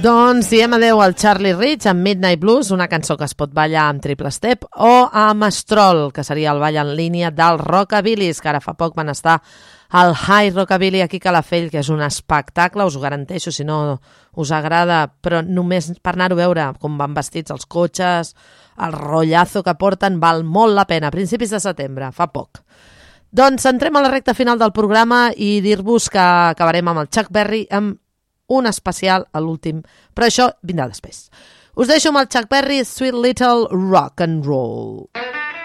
Doncs diem adeu al Charlie Rich amb Midnight Blues, una cançó que es pot ballar amb triple step, o amb Stroll, que seria el ball en línia dels Rockabilis, que ara fa poc van estar al High Rockabilly aquí a Calafell, que és un espectacle, us ho garanteixo, si no us agrada, però només per anar-ho a veure com van vestits els cotxes, el rotllazo que porten, val molt la pena, a principis de setembre, fa poc. Doncs entrem a la recta final del programa i dir-vos que acabarem amb el Chuck Berry, amb un especial a l'últim, però això vindrà després. Us deixo amb el Chuck Berry, Sweet Little Rock and Roll.